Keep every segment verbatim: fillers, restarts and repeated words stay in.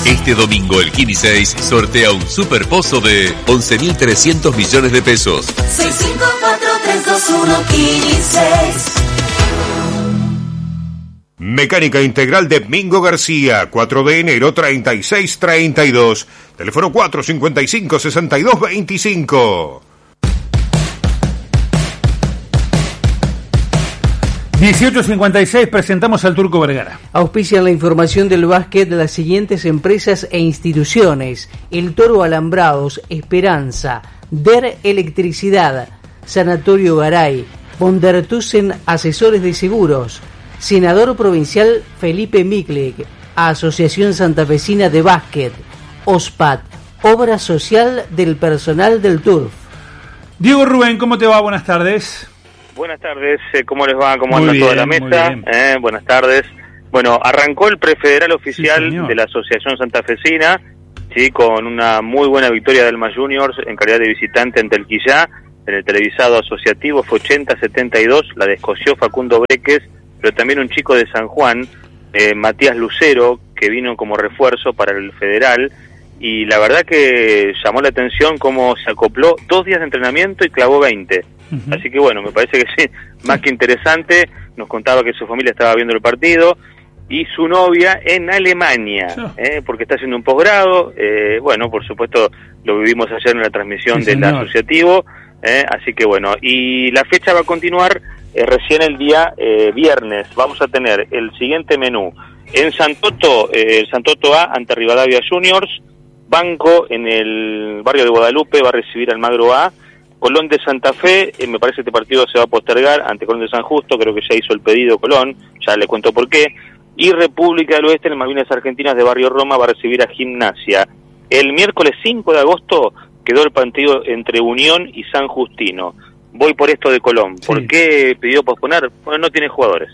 Este domingo el Kini seis sortea un superpozo de once mil trescientos millones de pesos. seis cinco cuatro tres dos uno Kini seis. Mecánica Integral de Mingo García, cuatro de enero treinta y seis treinta y dos. Teléfono cuatro cincuenta y cinco sesenta y dos veinticinco. dieciocho cincuenta y seis, presentamos al Turco Vergara. Auspician la información del básquet de las siguientes empresas e instituciones: El Toro Alambrados, Esperanza, Der Electricidad, Sanatorio Garay, Bondertusen Asesores de Seguros, Senador Provincial Felipe Miklik, Asociación Santafesina de Básquet, OSPAT, Obra Social del Personal del Turf. Diego Rubén, ¿cómo te va? Buenas tardes. Buenas tardes, ¿cómo les va? ¿Cómo anda Muy toda bien, la mesa? Eh, buenas tardes. Bueno, arrancó el prefederal oficial Sí, de la Asociación Santafesina, sí, con una muy buena victoria del Alma Juniors en calidad de visitante ante el Quillá. En el televisado asociativo fue ochenta a setenta y dos, la descoció Facundo Breques, pero también un chico de San Juan, eh, Matías Lucero, que vino como refuerzo para el federal, y la verdad que llamó la atención cómo se acopló dos días de entrenamiento y clavó veinte. Uh-huh. Así que bueno, me parece que sí, más que interesante. Nos contaba que su familia estaba viendo el partido y su novia en Alemania, sí. eh, porque está haciendo un posgrado. Eh, bueno, por supuesto, lo vivimos ayer en la transmisión sí, del señor. asociativo. Eh, así que bueno, y la fecha va a continuar eh, recién el día eh, viernes. Vamos a tener el siguiente menú. En Santoto, eh, el Santoto A ante Rivadavia Juniors. Banco en el barrio de Guadalupe va a recibir al Magro A. Colón de Santa Fe, eh, me parece que este partido se va a postergar ante Colón de San Justo, creo que ya hizo el pedido Colón, ya le cuento por qué. Y República del Oeste en el Malvinas Argentinas de Barrio Roma va a recibir a Gimnasia. El miércoles cinco de agosto quedó el partido entre Unión y San Justino. Voy por esto de Colón. Sí. ¿Por qué pidió posponer? Bueno, no tiene jugadores.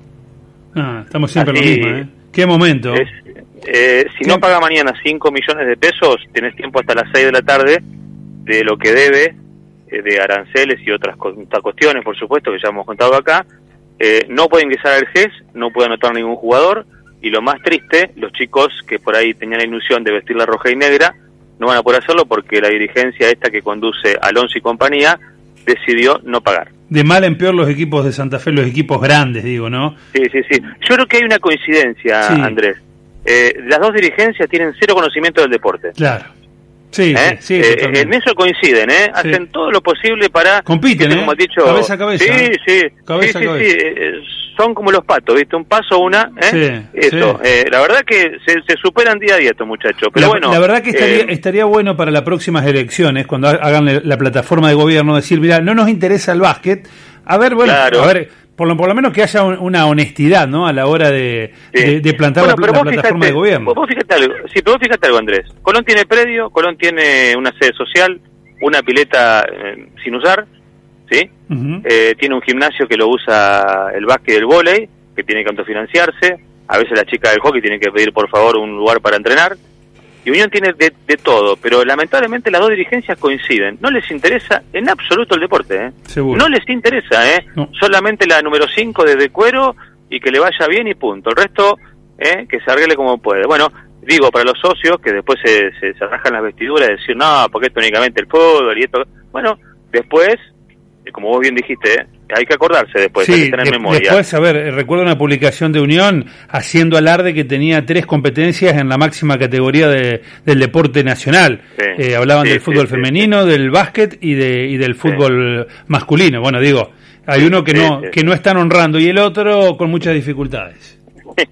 Ah, estamos siempre Así, lo mismo, ¿eh? ¿Qué momento? Es, eh, si ¿Qué? no paga mañana cinco millones de pesos, tenés tiempo hasta las seis de la tarde de lo que debe, eh, de aranceles y otras, otras cuestiones, por supuesto, que ya hemos contado acá. Eh, no puede ingresar al G E S, no puede anotar ningún jugador, y lo más triste, los chicos que por ahí tenían la ilusión de vestir la roja y negra, no van a poder hacerlo porque la dirigencia esta que conduce Alonso y compañía decidió no pagar. De mal en peor los equipos de Santa Fe, los equipos grandes, digo, ¿no? Sí, sí, sí. Yo creo que hay una coincidencia, sí. Andrés. Eh, las dos dirigencias tienen cero conocimiento del deporte. Claro. Sí, ¿Eh? sí, sí. Eh, en eso coinciden, ¿eh? Sí. Hacen todo lo posible para... Compiten, ¿eh? Como has dicho, cabeza a cabeza. Sí, sí. Cabeza sí, a sí, cabeza. sí. Eh, son como los patos, ¿viste? Un paso, una, ¿eh? Sí, eso. Sí. Eh, la verdad que se, se superan día a día estos muchachos. Pero la, bueno... La verdad que estaría, eh, estaría bueno para las próximas elecciones, cuando hagan la plataforma de gobierno, decir, mira, no nos interesa el básquet. A ver, bueno, claro. a ver... Por lo, por lo menos que haya un, una honestidad, ¿no? A la hora de, sí. de, de plantar bueno, la, la plataforma fíjate, de gobierno. Vos fíjate algo, sí, pero vos fíjate algo, Andrés. Colón tiene predio, Colón tiene una sede social, una pileta eh, sin usar, ¿sí? Uh-huh. Eh, tiene un gimnasio que lo usa el básquet y el vóley, que tiene que autofinanciarse. A veces la chica del hockey tiene que pedir, por favor, un lugar para entrenar. Y Unión tiene de, de todo, pero lamentablemente las dos dirigencias coinciden. No les interesa en absoluto el deporte, ¿eh? Seguro. No les interesa, ¿eh? No. Solamente la número cinco de, de cuero y que le vaya bien y punto. El resto, ¿eh? Que se arregle como puede. Bueno, digo, para los socios que después se, se, se rajan las vestiduras y decir, no, porque esto únicamente el fútbol y esto... Bueno, después, como vos bien dijiste, ¿eh? Hay que acordarse después, sí, hay que tener de, memoria. Después, a ver, recuerdo una publicación de Unión haciendo alarde que tenía tres competencias en la máxima categoría de, del deporte nacional. Sí, eh, hablaban sí, del fútbol sí, femenino, sí. del básquet y de y del fútbol sí. masculino. Bueno, digo, hay uno que no sí. que no están honrando y el otro con muchas dificultades.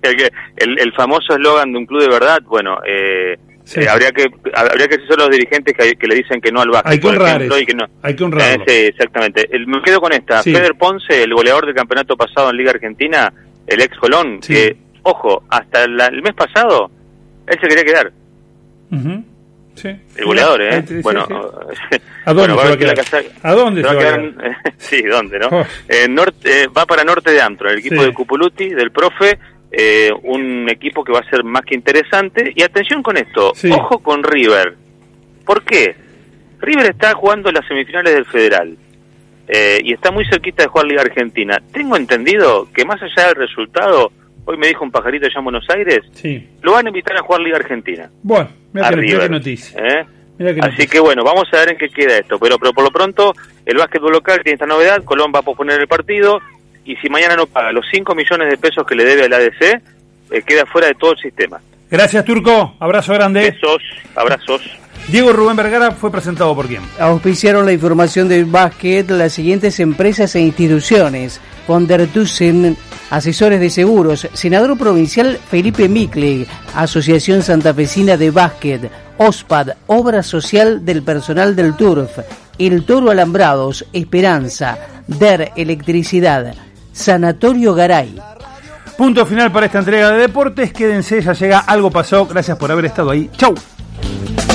el, el famoso eslogan de un club de verdad, bueno... Eh, Sí. Eh, habría que habría que ser los dirigentes que, que le dicen que no al básquet, hay que honrar ejemplo, y que no. Hay que honrarlo. Eh, sí, exactamente. El, me quedo con esta. Sí. Feder Ponce, el goleador del campeonato pasado en Liga Argentina, el ex Colón, sí. que, ojo, hasta la, el mes pasado, él se quería quedar. Uh-huh. Sí. El goleador, ¿eh? Sí, bueno, sí. ¿A dónde bueno, se va a quedar? Casa, ¿A dónde se va a quedar? quedar? Sí, ¿dónde, no? Oh. Eh, norte, eh, va para Norte de Antro, el equipo sí. de Cupuluti, del profe. Eh, un equipo que va a ser más que interesante. Y atención con esto, sí. ojo con River. ¿Por qué? River está jugando las semifinales del Federal eh, y está muy cerquita de jugar Liga Argentina. Tengo entendido que más allá del resultado, hoy me dijo un pajarito allá en Buenos Aires, sí. lo van a invitar a jugar Liga Argentina. Bueno, mira que, River, qué noticia. ¿eh? Mira que Así noticia. que bueno, vamos a ver en qué queda esto, pero, pero por lo pronto el básquetbol local tiene esta novedad, Colón va a posponer el partido, y si mañana no paga los cinco millones de pesos que le debe al A D C, eh, queda fuera de todo el sistema. Gracias, Turco. Abrazo grande. Besos, abrazos. Diego Rubén Vergara fue presentado por quién. Auspiciaron la información del básquet las siguientes empresas e instituciones: Von der Tussen, asesores de seguros; senador provincial Felipe Miklig, Asociación Santafesina de Básquet; OSPAD, Obra Social del Personal del Turf; El Toro Alambrados, Esperanza; D E R Electricidad; Sanatorio Garay. Punto final para esta entrega de deportes. Quédense, ya llega Algo Pasó. Gracias por haber estado ahí. Chau.